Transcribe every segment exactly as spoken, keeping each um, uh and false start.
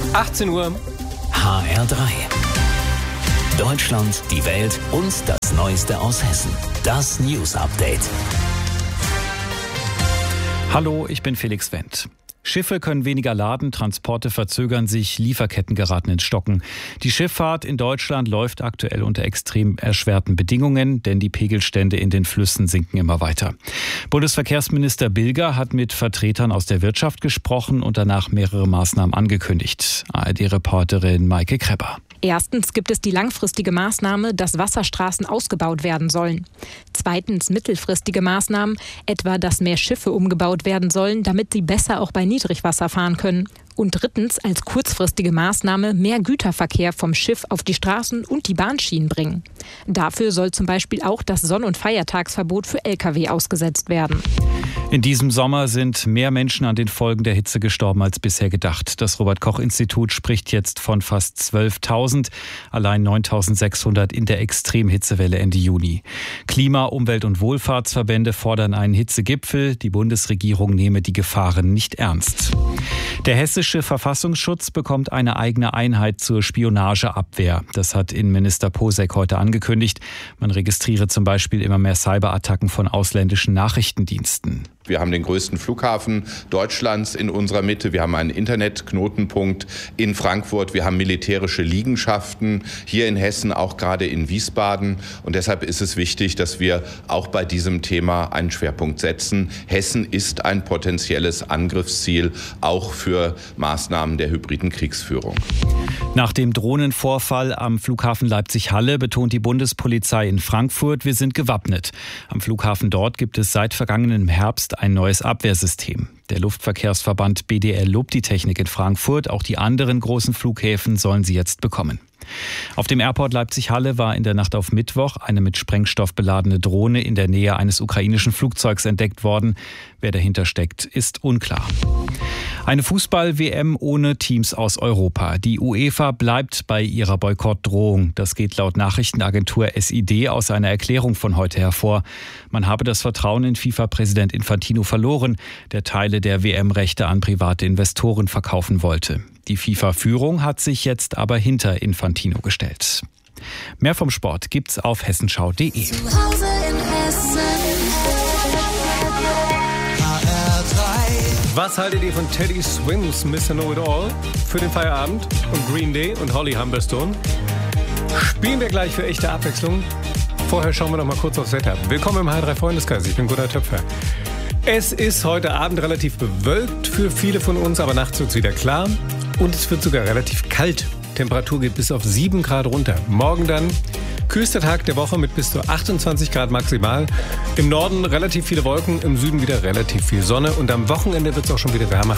achtzehn Uhr. H R drei. Deutschland, die Welt und das Neueste aus Hessen. Das News Update. Hallo, ich bin Felix Wendt. Schiffe können weniger laden, Transporte verzögern sich, Lieferketten geraten ins Stocken. Die Schifffahrt in Deutschland läuft aktuell unter extrem erschwerten Bedingungen, denn die Pegelstände in den Flüssen sinken immer weiter. Bundesverkehrsminister Bilger hat mit Vertretern aus der Wirtschaft gesprochen und danach mehrere Maßnahmen angekündigt. A R D-Reporterin Maike Krepper. Erstens gibt es die langfristige Maßnahme, dass Wasserstraßen ausgebaut werden sollen. Zweitens mittelfristige Maßnahmen, etwa dass mehr Schiffe umgebaut werden sollen, damit sie besser auch bei Niedrigwasser fahren können. Und drittens als kurzfristige Maßnahme mehr Güterverkehr vom Schiff auf die Straßen und die Bahnschienen bringen. Dafür soll zum Beispiel auch das Sonn- und Feiertagsverbot für L K W ausgesetzt werden. In diesem Sommer sind mehr Menschen an den Folgen der Hitze gestorben als bisher gedacht. Das Robert-Koch-Institut spricht jetzt von fast zwölftausend, allein neuntausendsechshundert in der Extremhitzewelle Ende Juni. Klima-, Umwelt- und Wohlfahrtsverbände fordern einen Hitzegipfel. Die Bundesregierung nehme die Gefahren nicht ernst. Der hessische Verfassungsschutz bekommt eine eigene Einheit zur Spionageabwehr. Das hat Innenminister Posek heute angekündigt. Man registriere zum Beispiel immer mehr Cyberattacken von ausländischen Nachrichtendiensten. Wir haben den größten Flughafen Deutschlands in unserer Mitte. Wir haben einen Internetknotenpunkt in Frankfurt. Wir haben militärische Liegenschaften hier in Hessen, auch gerade in Wiesbaden. Und deshalb ist es wichtig, dass wir auch bei diesem Thema einen Schwerpunkt setzen. Hessen ist ein potenzielles Angriffsziel, auch für Maßnahmen der hybriden Kriegsführung. Nach dem Drohnenvorfall am Flughafen Leipzig-Halle betont die Bundespolizei in Frankfurt, wir sind gewappnet. Am Flughafen dort gibt es seit vergangenem Herbst ein neues Abwehrsystem. Der Luftverkehrsverband B D L lobt die Technik in Frankfurt. Auch die anderen großen Flughäfen sollen sie jetzt bekommen. Auf dem Airport Leipzig-Halle war in der Nacht auf Mittwoch eine mit Sprengstoff beladene Drohne in der Nähe eines ukrainischen Flugzeugs entdeckt worden. Wer dahinter steckt, ist unklar. Eine Fußball-W M ohne Teams aus Europa. Die UEFA bleibt bei ihrer Boykottdrohung. Das geht laut Nachrichtenagentur S I D aus einer Erklärung von heute hervor. Man habe das Vertrauen in FIFA-Präsident Infantino verloren, der Teile der W M-Rechte an private Investoren verkaufen wollte. Die FIFA-Führung hat sich jetzt aber hinter Infantino gestellt. Mehr vom Sport gibt's auf hessenschau punkt de. Was haltet ihr von Teddy Swims Mister Know It All für den Feierabend und Green Day und Holly Humberstone? Spielen wir gleich für echte Abwechslung. Vorher schauen wir noch mal kurz aufs Wetter. Willkommen im H drei Freundeskreis, ich bin Gunnar Töpfer. Es ist heute Abend relativ bewölkt für viele von uns, aber nachts wird es wieder klar und es wird sogar relativ kalt. Temperatur geht bis auf sieben Grad runter. Morgen dann kühlster Tag der Woche mit bis zu achtundzwanzig Grad maximal. Im Norden relativ viele Wolken, im Süden wieder relativ viel Sonne und am Wochenende wird es auch schon wieder wärmer.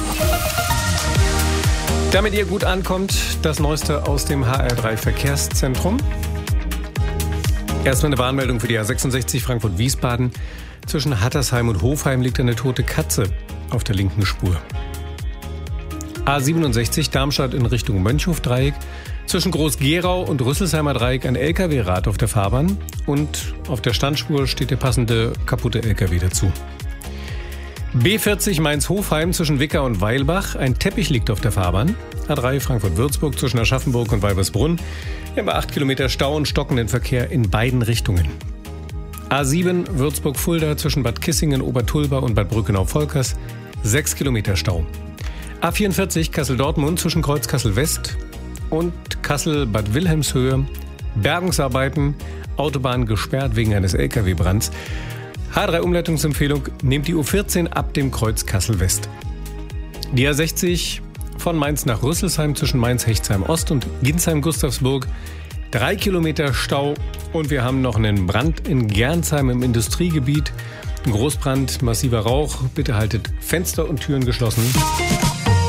Damit ihr gut ankommt, das Neueste aus dem H R drei Verkehrszentrum. Erstmal eine Warnmeldung für die A sechsundsechzig Frankfurt-Wiesbaden. Zwischen Hattersheim und Hofheim liegt eine tote Katze auf der linken Spur. A siebenundsechzig Darmstadt in Richtung Mönchhof-Dreieck. Zwischen Groß-Gerau und Rüsselsheimer Dreieck ein L K W-Rad auf der Fahrbahn. Und auf der Standspur steht der passende kaputte L K W dazu. B vierzig Mainz-Hofheim zwischen Wicker und Weilbach. Ein Teppich liegt auf der Fahrbahn. A drei Frankfurt-Würzburg zwischen Aschaffenburg und Weibersbrunn. Immer acht Kilometer Stau und stockenden Verkehr in beiden Richtungen. A sieben Würzburg-Fulda zwischen Bad Kissingen, Obertulba und Bad Brückenau-Volkers. sechs Kilometer Stau. A vierundvierzig Kassel-Dortmund zwischen Kreuz-Kassel-West und Kassel-Bad Wilhelmshöhe. Bergungsarbeiten, Autobahn gesperrt wegen eines L K W-Brands. H drei Umleitungsempfehlung, nehmt die U vierzehn ab dem Kreuz Kassel-West. Die A sechzig von Mainz nach Rüsselsheim zwischen Mainz-Hechtsheim-Ost und Ginsheim-Gustavsburg. Drei Kilometer Stau und wir haben noch einen Brand in Gernsheim im Industriegebiet. Ein Großbrand, massiver Rauch. Bitte haltet Fenster und Türen geschlossen.